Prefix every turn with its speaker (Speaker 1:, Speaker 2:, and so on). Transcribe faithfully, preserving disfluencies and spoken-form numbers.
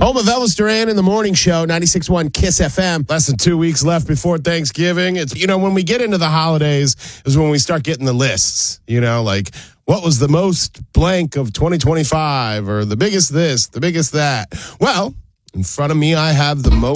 Speaker 1: Home of Elvis Duran in the morning show, ninety-six point one KISS F M.
Speaker 2: Less than two weeks left before Thanksgiving. It's, you know, when we get into the holidays is when we start getting the lists, you know, like what was the most blank of twenty twenty-five or the biggest this, the biggest that. Well, in front of me, I have the most